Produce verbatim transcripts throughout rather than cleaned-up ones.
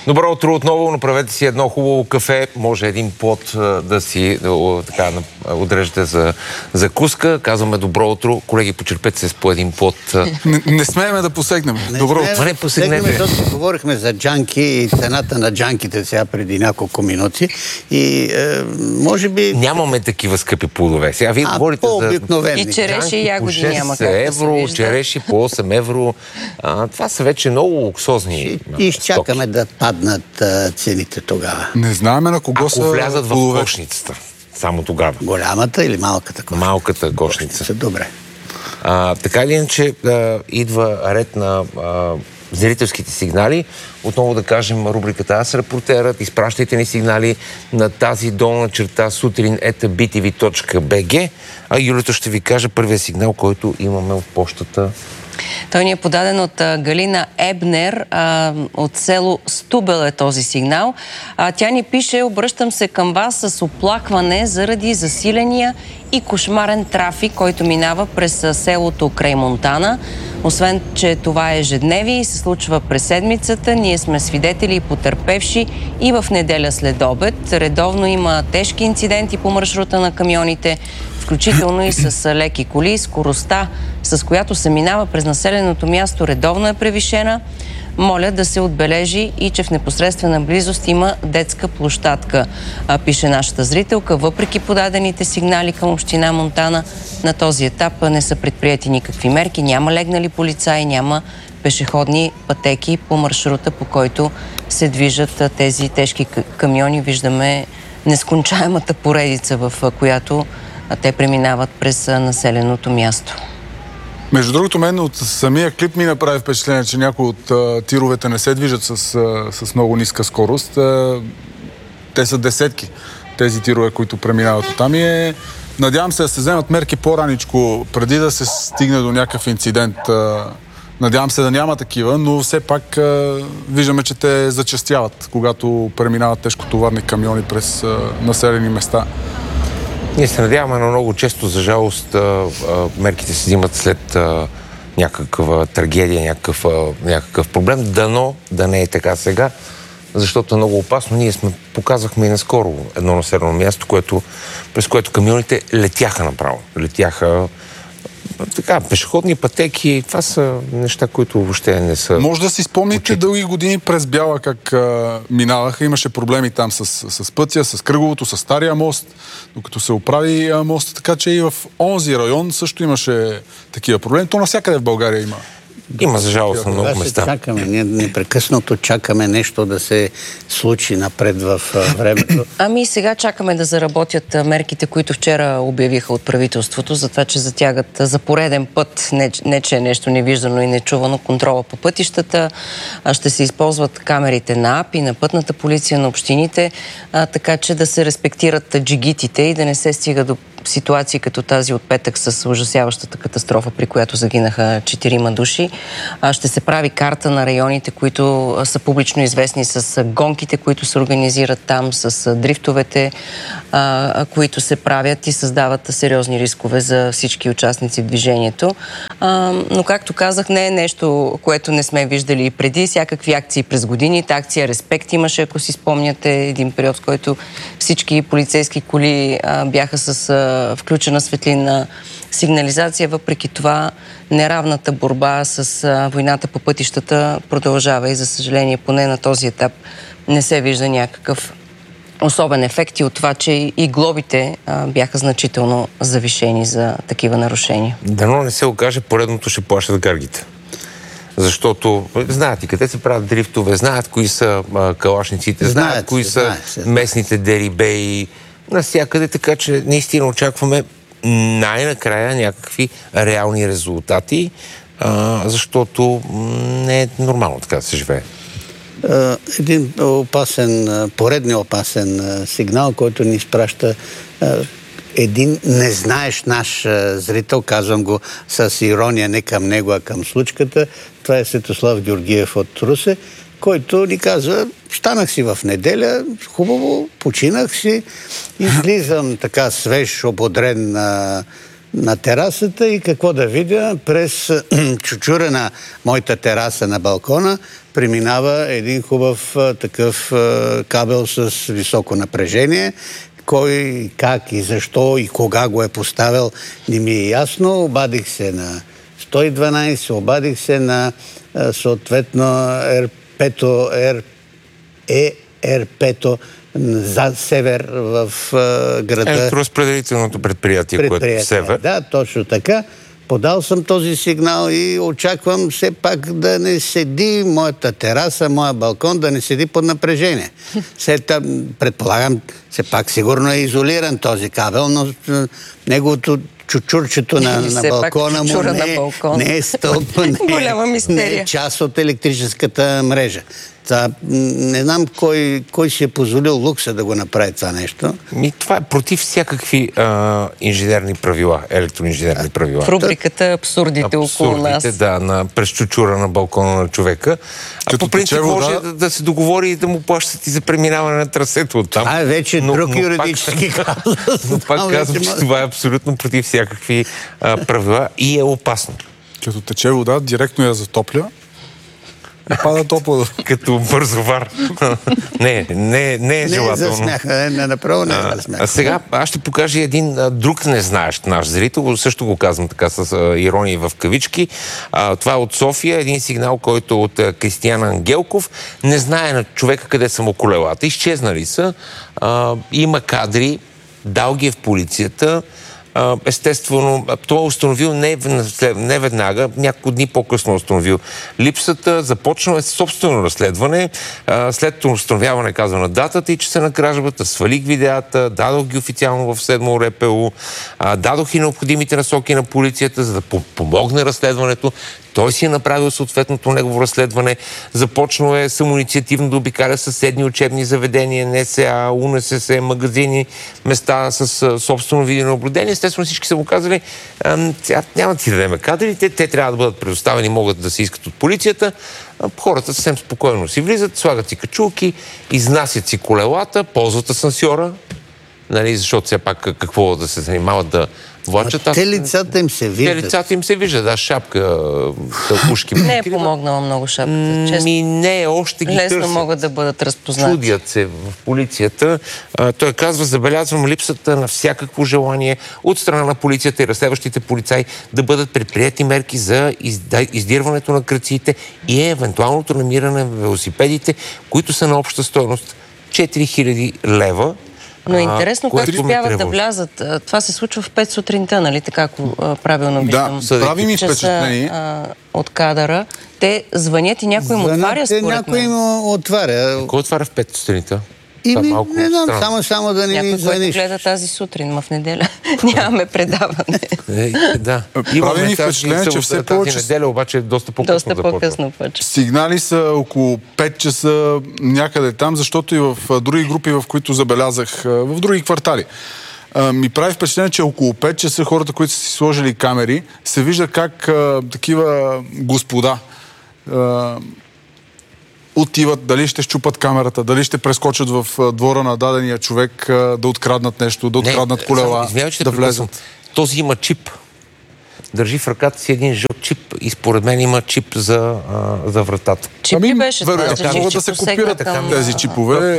Добро утро отново, направете си едно хубаво кафе, може един плод да си така отрежете за закуска. Казваме добро утро. Колеги, почерпете се с по един плод. Не, не смееме да посегнем. Не добро утро. Не посегнем, защото говорихме за джанки и цената на джанките сега преди няколко минути. И е, може би... Нямаме такива скъпи плодове. Сега вие а, говорите за... И череши и ягоди няма как да се евро, череши по осем евро. А, това са вече много луксозни И, и изчакаме да паднат а, цените тогава. Не знаеме на кого Ако са влязат в плодове. кошницата. Само тогава. Голямата или малката кошница? Малката кошница. Добре. А, така или иначе, а, идва ред на а, зрителските сигнали. Отново да кажем рубриката Аз репортерът. Изпращайте ни сигнали на тази долна черта сутрин ета би ти ви точка би джи. А Юлито ще ви каже първия сигнал, който имаме от почтата. Той ни е подаден от а, Галина Ебнер, а, от село Стубел е този сигнал. А, тя ни пише: обръщам се към вас с оплакване заради засиления и кошмарен трафик, който минава през а, селото край Монтана. Освен, че това е ежедневие и се случва през седмицата, ние сме свидетели и потърпевши и в неделя след обед. Редовно има тежки инциденти по маршрута на камионите, включително и с леки коли. Скоростта, с която се минава през населеното място, редовно е превишена. Моля да се отбележи и че в непосредствена близост има детска площадка, пише нашата зрителка. Въпреки подадените сигнали към община Монтана, на този етап не са предприети никакви мерки. Няма легнали полицаи, няма пешеходни пътеки по маршрута, по който се движат тези тежки камиони. Виждаме нескончаемата поредица, в която те преминават през населеното място. Между другото, мен от самия клип ми направи впечатление, че някои от а, тировете не се движат с, а, с много ниска скорост. А, те са десетки, тези тирове, които преминават оттам. И е, надявам се да се вземат мерки по-раничко, преди да се стигне до някакъв инцидент. А, надявам се да няма такива, но все пак а, виждаме, че те зачестяват, когато преминават тежкотоварни камиони през а, населени места. Ние се надяваме, но много често, за жалост, а, а, мерките се взимат след а, някаква трагедия, някакъв, а, някакъв проблем. Дано да не е така сега, защото е много опасно. Ние сме показахме и наскоро едно населено място, което, през което камионите летяха направо. Летяха така, пешеходни пътеки. Това са неща, които въобще не са... Може да си спомните учит... дълги години през Бяла как а, минаваха. Имаше проблеми там с, с пътя, с кръговото, с стария мост, докато се оправи а, моста. Така че и в онзи район също имаше такива проблеми. То навсякъде в България има. Има, за жалост, на много места. Чакаме. Ние непрекъснато чакаме нещо да се случи напред в времето. Ами сега чакаме да заработят мерките, които вчера обявиха от правителството, за това, че затягат за пореден път, не, не че е нещо невиждано и нечувано, контрола по пътищата. Ще се използват камерите на АПИ, на пътната полиция, на общините, а, така че да се респектират джигитите и да не се стига до ситуации като тази от петък с ужасяващата катастрофа, при която загинаха четирима души. Ще се прави карта на районите, които са публично известни, с гонките, които се организират там, с дрифтовете, които се правят и създават сериозни рискове за всички участници в движението. Но, както казах, не е нещо, което не сме виждали и преди. Всякакви акции през годините. Акция Респект имаше, ако си спомняте, един период, в който всички полицейски коли бяха с включена светлинна сигнализация. Въпреки това, неравната борба с а, войната по пътищата продължава и, за съжаление, поне на този етап не се вижда някакъв особен ефект и от това, че и глобите а, бяха значително завишени за такива нарушения. Дано не се окаже, поредното ще плащат гаргите. Защото знаят и къде се правят дрифтове, знаят кои са а, калашниците, знаят, знаят кои са знаят, местните дерибеи, навсякъде, така че наистина очакваме най-накрая някакви реални резултати, а, защото не е нормално така да се живее. Един опасен, поредния опасен сигнал, който ни изпраща един незнаещ наш зрител, казвам го с ирония, не към него, а към случката. Това е Светослав Георгиев от Русе, който ни казва: станах си в неделя, хубаво, починах си, излизам така свеж, ободрен а, на терасата и какво да видя, през чучура на моята тераса на балкона преминава един хубав такъв кабел с високо напрежение. Кой, как и защо и кога го е поставил, не ми е ясно. Обадих се на сто и дванайсет, обадих се на съответно Р пето, Е Р пето за Север в града. Електроразпределителното предприятие, предприятие, което е в Север. Да, точно така. Подал съм този сигнал и очаквам все пак да не седи моята тераса, моя балкон, да не седи под напрежение. След това, предполагам, все пак сигурно е изолиран този кабел, но неговото чучурчето на, на балкона му не, на балкон. не е стълб, не, не е част от електрическата мрежа. Та, не знам кой, кой си е позволил лукса да го направи това нещо. Ми, това е против всякакви а, инженерни правила, електроинженерни правила. В рубриката абсурдите, абсурдите около нас. Да, на, през чучура на балкона на човека. А по принцип може да, да се договори и да му плащат и за преминаване на трасето оттам. Това е вече но, друг но юридически казус. Но пак казвам, че това е абсолютно против всякакви а, правила и е опасно. Като тече вода, директно я затопля. И пада топло. Като бързовар. не, не, не е желателно. Не е за не, направо не е за смях. А сега аз ще покажа един а, друг незнаещ наш зрител, също го казвам така с а, ирония в кавички. А, това е от София, един сигнал, който е от а, Кристиян Ангелков. Не знае на човека къде са му колелата. Изчезнали са. А, има кадри, дал ги е в полицията. Естествено, той е установил не, не веднага, няколко дни по-късно е установил липсата, започнал е собствено разследване, след установяване казва на датата и часа на кражбата, свалих видеята, дадох ги официално в седмо Р П У, дадох и необходимите насоки на полицията, за да помогне разследването. Той си е направил съответното негово разследване, започнал е самоинициативно да обикаля съседни учебни заведения, Н С А, У Н С С, магазини, места с собствено видеонаблюдение. Естествено всички са му казали, сега няма да си дадем кадрите, те трябва да бъдат предоставени, могат да се искат от полицията. Хората съвсем спокойно си влизат, слагат си качулки, изнасят си колелата, ползват асансьора, нали, защото все пак какво да се занимават да влачат. Те лицата им се виждат. Те лицата им се виждат, да, шапка, тълкушки. Не е помогнала много шапката, честно. Ми не, още ги лесно търсят. Могат да бъдат разпознати. Чудят се в полицията. А, той казва, забелязвам липсата на всякакво желание от страна на полицията и разследващите полицаи да бъдат предприети мерки за изда... издирването на крадците и евентуалното намиране на велосипедите, които са на обща стойност четири хиляди лева. Но е интересно как успяват да влязат. Това се случва в пет сутринта, нали? Така, ако а, правилно виждам. Да, прави ми впечатление. От кадъра. Те звънят и някой им отваря, според мен. Някой им отваря. Кой отваря в пет сутринта? И ми, не знам, само, само да не ми звъниш. Някой, който гледа тази сутрин, ма в неделя нямаме предаване. Е, да. Прави ми впечатление, че все повече... Тази неделя обаче доста по-късно доста започва. по-късно почва. Сигнали са около пет часа някъде там, защото и в други групи, в които забелязах, в други квартали. Ми прави впечатление, че около пет часа хората, които са си сложили камери, се вижда как а, такива господа а, отиват, дали ще щупат камерата, дали ще прескочат в двора на дадения човек да откраднат нещо, да откраднат не, колела, извинява, да влезат. Този има чип. Държи в ръката си един жълт чип и според мен има чип за, а, за вратата. Чип ами, беше това? Вероятно могат да се копират към тези чипове.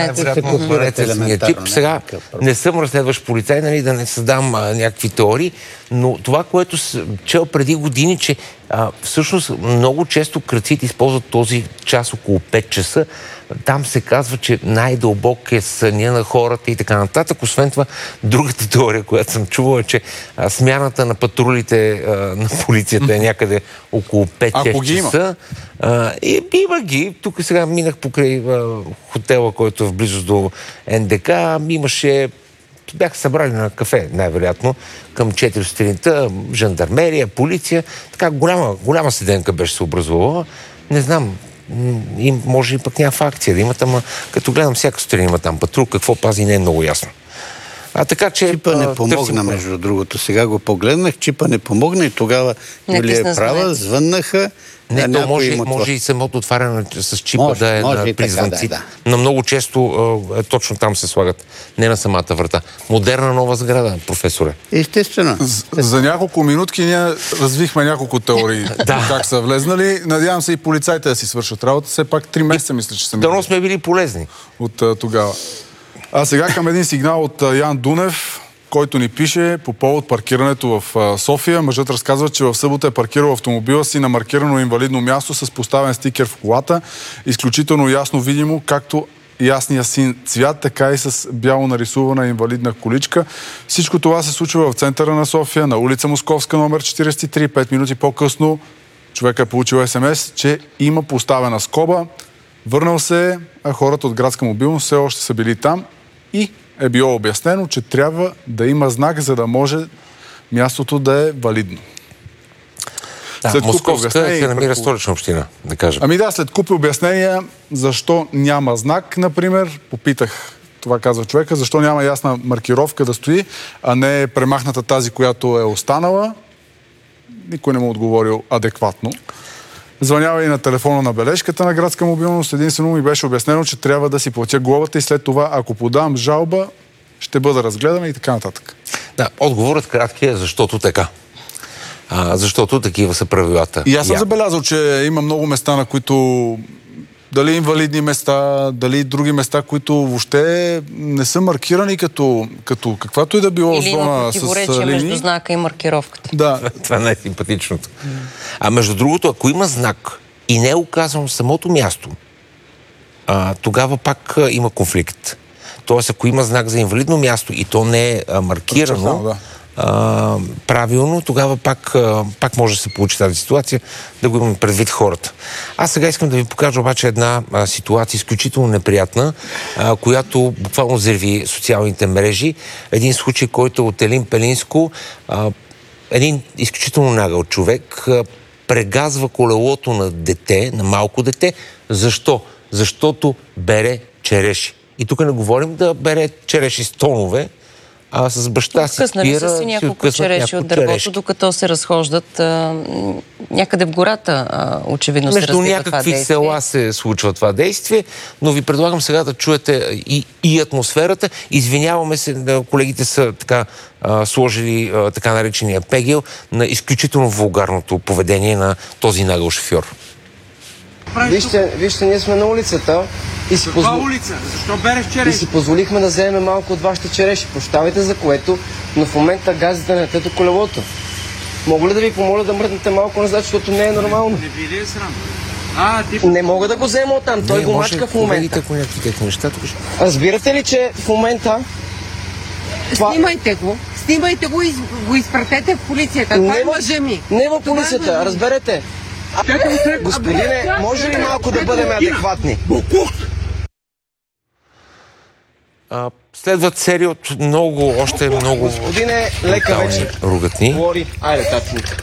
Чип. Сега не съм разследващ полицай, нали, да не създам а, някакви теории, но това, което чел преди години, че а, всъщност много често крадците използват този час около пет часа. Там се казва, че най-дълбок е съня на хората и така нататък. Освен това, другата теория, която съм чувал, е, че а, смяната на патрулите а, на полицията е някъде около пет-шест часа. А, и има ги. Тук сега минах покрай а, хотела, който е в близост до Н Д К. Имаше... Бяха събрали на кафе, най-вероятно, към четири сутринта, жандармерия, полиция. Така голяма, голяма седенка беше се образувала. Не знам, и може и пък някаква акция да имат, ама като гледам всяка сутрин има там патрул, какво пази, не е много ясно. А така че... Чипа не а, помогна, търсим... между другото. Сега го погледнах, чипа не помогна и тогава Юлия е права, звъннаха. Не, то може, може и самото отваряне с чипа може, да е на призвънците. Да, да. Но много често а, точно там се слагат, не на самата врата. Модерна нова сграда, професоре. Естествено. За, за няколко минутки ние развихме няколко теории да. Как са влезнали. Надявам се и полицайите да си свършат работа. Все пак три месеца мисля, че са Дано сме били полезни. От а, тогава. А сега към един сигнал от а, Ян Дунев, който ни пише по повод паркирането в а, София. Мъжът разказва, че в събота е паркирал автомобила си на маркирано инвалидно място с поставен стикер в колата. Изключително ясно видимо, както ясния син цвят, така и с бяло нарисувана инвалидна количка. Всичко това се случва в центъра на София, на улица Московска, номер четиридесет и три. Пет минути по-късно човека е получил ес ем ес, че има поставена скоба. Върнал се, а хората от градска мобилност все още са били там и е било обяснено, че трябва да има знак, за да може мястото да е валидно. Да, след Московска се намира Столична община, да кажем. Ами да, след купи обяснения защо няма знак, например, попитах, това казва човека, защо няма ясна маркировка да стои, а не е премахната тази, която е останала. Никой не му отговорил адекватно. Звънява и на телефона на бележката на градска мобилност. Единствено ми беше обяснено, че трябва да си платя глобата и след това, ако подам жалба, ще бъда разгледана и така нататък. Да, отговорът кратки е защото така. А, защото такива са правилата. И аз съм Я. забелязал, че има много места, на които дали инвалидни места, дали други места, които въобще не са маркирани като, като каквато и да било или зона с линии. Или има противоречие между знака и маркировката. Да. Това е най-симпатичното. А между другото, ако има знак и не е указано самото място, а, тогава пак а, има конфликт. Тоест, ако има знак за инвалидно място и то не е а, маркирано, да. А, правилно, тогава пак, а, пак може да се получи тази ситуация, да го имаме предвид хората. Аз сега искам да ви покажа обаче една а, ситуация изключително неприятна, а, която буквално взриви социалните мрежи. Един случай, който е от Елин Пелинско, а, един изключително нагъл човек а, прегазва колелото на дете, на малко дете. Защо? Защото бере череши. И тук не говорим да бере череши с тонове, а с баща си къснали спира... са си няколко череши от дървото, черешки. Докато се разхождат а, някъде в гората, а, очевидно се развива това действие. Между някакви села се случва това действие, но ви предлагам сега да чуете и, и атмосферата. Извиняваме се, колегите са така а, сложили а, така наречения пегел на изключително вулгарното поведение на този нагъл шофьор. Вижте, вижте, ние сме на улицата и си, позво... улица? Защо береш череши? и си позволихме да вземем малко от вашите череши. Прощавайте за което, но в момента газите на тето колелото. Мога ли да ви помоля да мръднете малко назад, защото не е нормално? Не ви ли е срам? А, ти... Не мога да го взема оттам, той не, го мачка в момента. Неща, Разбирате ли, че в момента... Това... Снимайте го, снимайте го и го изпратете в полицията. Това е лъжа ми. Не в полицията, е разберете. А, господине, може ли малко да бъдем адекватни? А, следват серия от много, още много... Господине, лека вече. Ругатни. Говори, айде, тачник.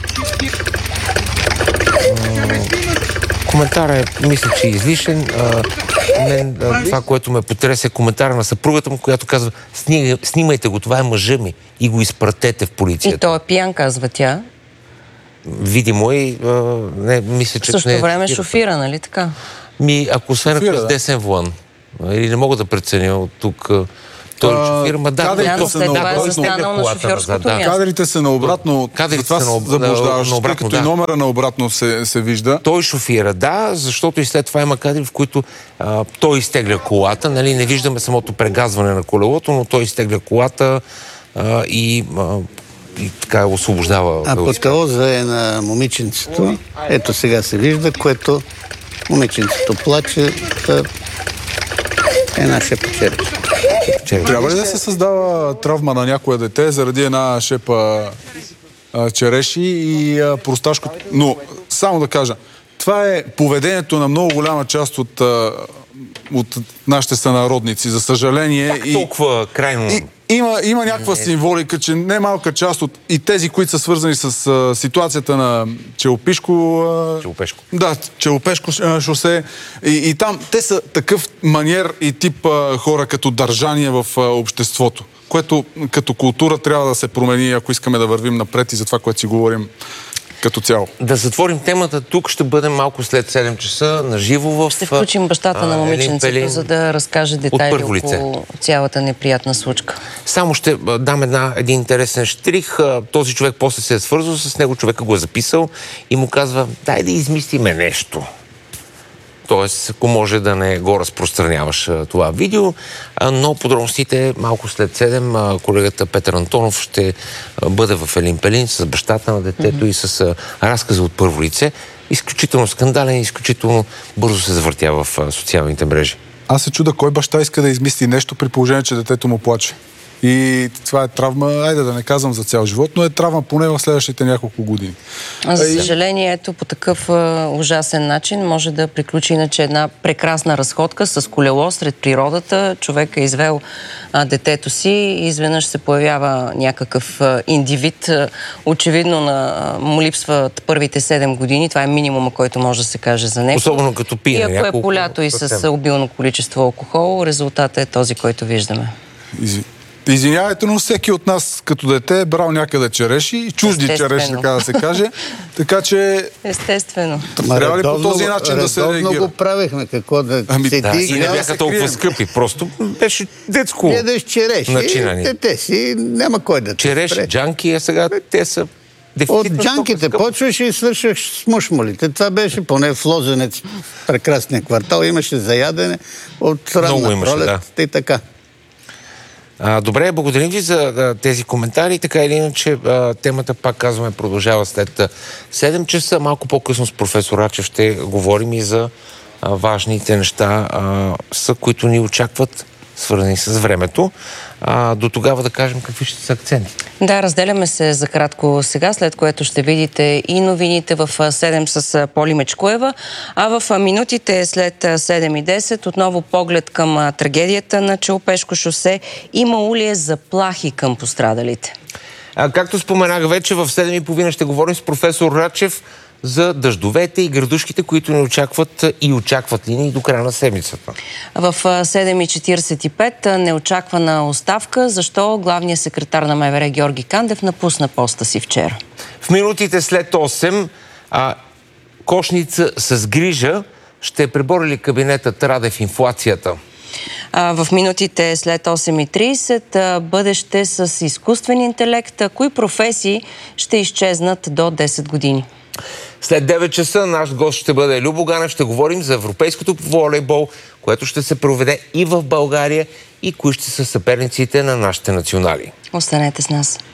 Коментарът е, мисля, че е излишен. А, мен, а, това, което ме потресе, е коментара на съпругата му, която казва: снимайте го, това е мъжа ми и го изпратете в полицията. И той е пиян, казва тя. Видимо и а, не, мисля, че... В същото не е време шофира, нали така? Ми, ако освен ако е с да. десен влан, или не мога да преценя от тук... Той а, шофира, ма да... Кадрите са наобратно. Да. Кадрите са наобратно, кадрите затова са на, заблуждаващо, на, като да. и номера наобратно се, се вижда. Той шофира, да, защото и след това има кадри, в които а, той изтегля колата, нали, не виждаме самото прегазване на колелото, но той изтегля колата а, и... А, и така освобождава. Апотеоза е на момиченцето. Ето сега се вижда, което момиченцето плаче, е наша печерче. Трябва ли да се създава травма на някое дете заради една шепа а, череши и а, просташко? Но, само да кажа, това е поведението на много голяма част от, а, от нашите сънародници, за съжаление. Как толкова и, крайно... И, Има, има някаква символика, че не малка част от и тези, които са свързани с а, ситуацията на Челопишко... А, Челопешко. Да, Челопешко а, шосе. И, и там те са такъв маниер и тип а, хора като държание в а, обществото, което като култура трябва да се промени, ако искаме да вървим напред и за това, което си говорим като цяло. Да затворим темата. Тук ще бъдем малко след седем часа на живо в... Ще включим бащата на момиченцето, за да разкаже детайли около цялата неприятна случка. Само ще дам една, един интересен штрих. Този човек после се е свързал с него, човека го е записал и му казва: дай да измислиме нещо. Тоест, ако може да не го разпространяваш това видео, но подробностите малко след седем. Колегата Петър Антонов ще бъде в Елин Пелин с бащата на детето mm-hmm. и с разказа от първо лице. Изключително скандален, изключително бързо се завъртя в социалните мрежи. Аз се чуда кой баща иска да измисли нещо при положение, че детето му плаче. И това е травма, айде да не казвам за цял живот, но е травма поне в следващите няколко години. За съжаление, ето по такъв а, ужасен начин може да приключи иначе една прекрасна разходка с колело сред природата. Човек е извел а, детето си и изведнъж се появява някакъв а, индивид. А, очевидно на, а, му липсват първите седем години. Това е минимума, който може да се каже за него. Особено като пие. И ако е полято и с обилно количество алкохол, резултатът е този, който виждаме. Изи... Извинявайте, но всеки от нас като дете е брал някъде череши, чужди череши, така да се каже. Така че... Естествено. Трябва ли по този начин да се реагира? Редовно го правихме, какво да ами, се да, дига. и не бяха толкова скъпи, просто беше детско Гледаш череши, начинание. дете си, няма кой да те Череши, спре. джанки, а сега те са... От джанките почваш и свършваш с мушмолите. Това беше поне в Лозенец, прекрасния квартал. Имаше заядене от ранна пролет и така. А, добре, благодарим ви за а, тези коментари. Така или иначе, а, темата, пак казваме, продължава след седем часа. Малко по-късно с професор Рачев ще говорим и за а, важните неща, а, са, които ни очакват, свързани с времето. А, до тогава да кажем какви ще са акценти. Да, разделяме се за кратко сега, след което ще видите и новините в седем с Поли Мечкоева, а в минутите след седем и десет отново поглед към трагедията на Челопешко шосе. Имало ли е заплахи към пострадалите? А, както споменах вече, в седем и половина ще говорим с професор Рачев за дъждовете и градушките, които ни очакват и очакват ли ни до края на седмицата. В седем и четиридесет и пет неочаквана оставка. Защо главният секретар на МВР Георги Кандев напусна поста си вчера? В минутите след осем а, Кошница с грижа ще пребори ли кабинетът Радев инфлацията? В минутите след осем и тридесет бъдеще с изкуствен интелект. Кои професии ще изчезнат до десет години? След девет часа наш гост ще бъде Любо Ганев. Ще говорим за европейското волейбол, което ще се проведе и в България, и кои ще са съперниците на нашите национали. Останете с нас.